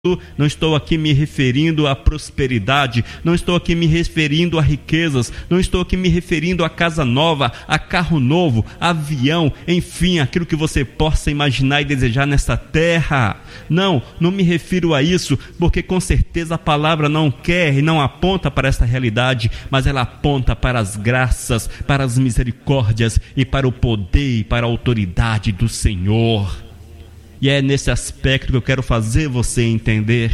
não estou aqui me referindo à prosperidade, não estou aqui me referindo a riquezas, não estou aqui me referindo a casa nova, a carro novo, avião, enfim, aquilo que você possa imaginar e desejar nesta terra. Não me refiro a isso, porque com certeza a palavra não quer e não aponta para esta realidade, mas ela aponta para as graças, para as misericórdias e para o poder e para a autoridade do Senhor. E é nesse aspecto que eu quero fazer você entender.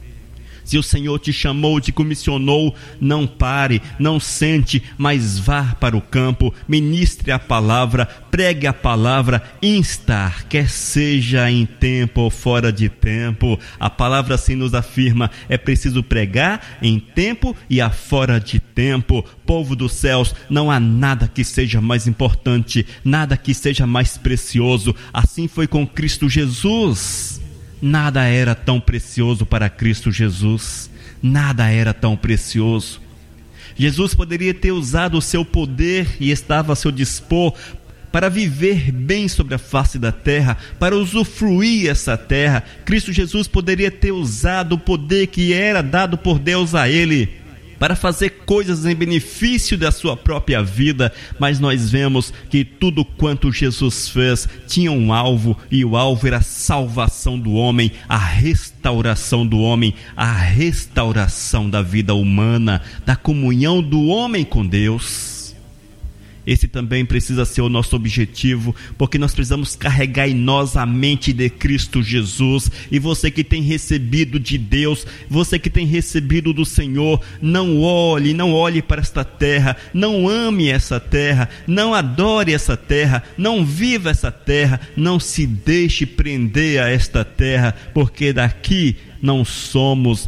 Se o Senhor te chamou, te comissionou, não pare, não sente, mas vá para o campo, ministre a palavra, pregue a palavra, instar, quer seja em tempo ou fora de tempo. A palavra assim nos afirma, é preciso pregar em tempo e a fora de tempo. Povo dos céus, não há nada que seja mais importante, nada que seja mais precioso. Assim foi com Cristo Jesus. Nada era tão precioso para Cristo Jesus. Nada era tão precioso. Jesus poderia ter usado o seu poder e estava a seu dispor para viver bem sobre a face da terra, para usufruir essa terra. Cristo Jesus poderia ter usado o poder que era dado por Deus a ele para fazer coisas em benefício da sua própria vida, mas nós vemos que tudo quanto Jesus fez tinha um alvo, e o alvo era a salvação do homem, a restauração do homem, a restauração da vida humana, da comunhão do homem com Deus. Esse também precisa ser o nosso objetivo, porque nós precisamos carregar em nós a mente de Cristo Jesus. E você que tem recebido de Deus, você que tem recebido do Senhor, não olhe para esta terra, não ame essa terra, não adore essa terra, não viva essa terra, não se deixe prender a esta terra, porque daqui não somos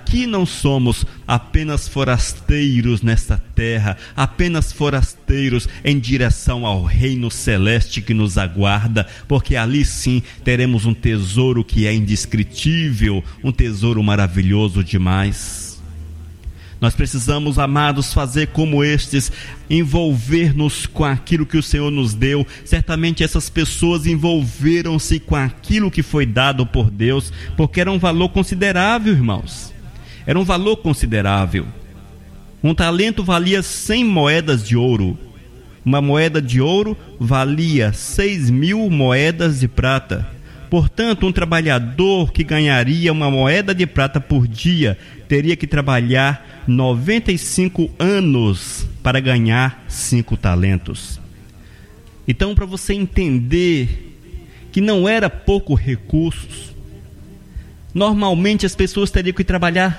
apenas forasteiros nesta terra, apenas forasteiros em direção ao reino celeste que nos aguarda, porque ali sim teremos um tesouro que é indescritível, um tesouro maravilhoso demais. Nós precisamos, amados, fazer como estes, envolver-nos com aquilo que o Senhor nos deu. Certamente essas pessoas envolveram-se com aquilo que foi dado por Deus, porque era um valor considerável, irmãos. Era um valor considerável. Um talento valia 100 moedas de ouro. Uma moeda de ouro valia 6.000 moedas de prata. Portanto, um trabalhador que ganharia uma moeda de prata por dia teria que trabalhar 95 anos para ganhar 5 talentos. Então, para você entender que não era pouco recursos, normalmente as pessoas teriam que trabalhar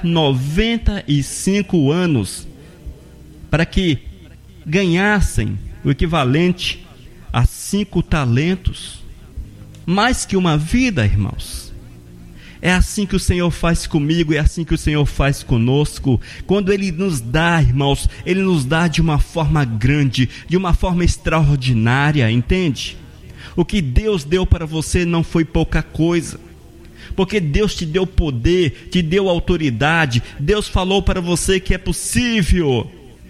95 anos para que ganhassem o equivalente a 5 talentos. Mais que uma vida, irmãos. É assim que o Senhor faz comigo, é assim que o Senhor faz conosco. Quando Ele nos dá, irmãos, Ele nos dá de uma forma grande, de uma forma extraordinária, entende? O que Deus deu para você não foi pouca coisa, porque Deus te deu poder, te deu autoridade. Deus falou para você que é possível,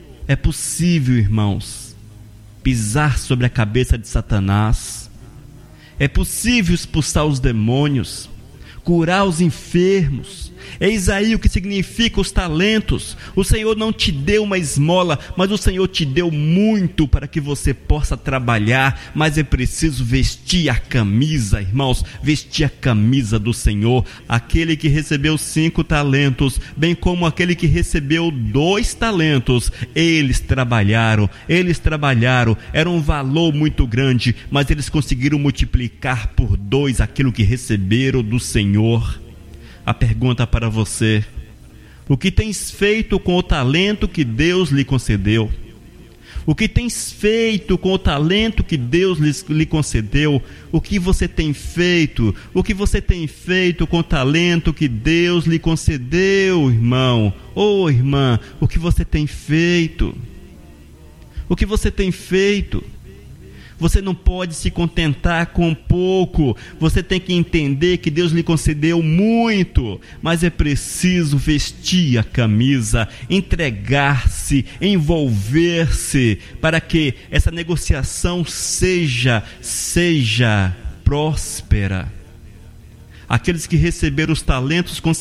irmãos, pisar sobre a cabeça de Satanás. É possível expulsar os demônios, curar os enfermos. Eis aí o que significa os talentos. O Senhor não te deu uma esmola, mas o Senhor te deu muito para que você possa trabalhar. Mas é preciso vestir a camisa, irmãos, vestir a camisa do Senhor. Aquele que recebeu 5 talentos, bem como aquele que recebeu 2 talentos, eles trabalharam, era um valor muito grande, mas eles conseguiram multiplicar por 2 aquilo que receberam do Senhor. A pergunta para você: o que tens feito com o talento que Deus lhe concedeu? O que tens feito com o talento que Deus lhe concedeu? O que você tem feito? O que você tem feito com o talento que Deus lhe concedeu, irmão? Ou irmã, o que você tem feito? O que você tem feito? Você não pode se contentar com pouco. Você tem que entender que Deus lhe concedeu muito, mas é preciso vestir a camisa, entregar-se, envolver-se, para que essa negociação seja próspera. Aqueles que receberam os talentos